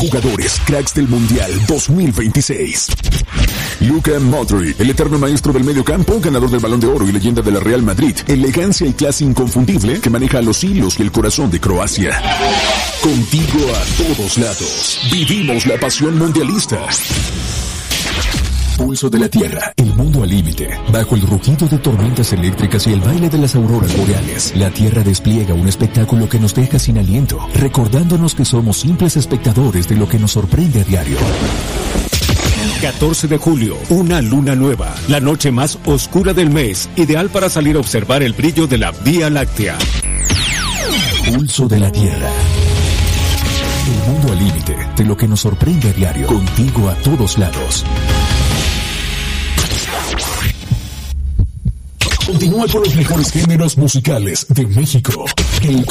jugadores cracks del Mundial 2026. Luka Modric, el eterno maestro del medio campo, ganador del Balón de Oro y leyenda de la Real Madrid. Elegancia y clase inconfundible que maneja los hilos y el corazón de Croacia. Contigo a todos lados. Vivimos la pasión mundialista. Pulso de la Tierra, el mundo al límite. Bajo el rugido de tormentas eléctricas y el baile de las auroras boreales, la Tierra despliega un espectáculo que nos deja sin aliento, recordándonos que somos simples espectadores de lo que nos sorprende a diario. 14 de julio, una luna nueva, la noche más oscura del mes, ideal para salir a observar el brillo de la Vía Láctea. Pulso de la Tierra. El mundo al límite de lo que nos sorprende a diario. Contigo a todos lados. Continúa con los mejores géneros musicales de México.